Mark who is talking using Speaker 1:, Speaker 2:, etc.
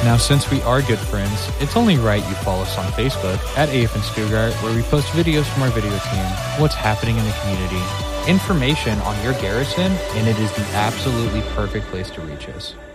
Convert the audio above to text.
Speaker 1: Now, since we are good friends, it's only right you follow us on Facebook at AFN Stuttgart, where we post videos from our video team, what's happening in the community, information on your garrison, and it is the absolutely perfect place to reach us.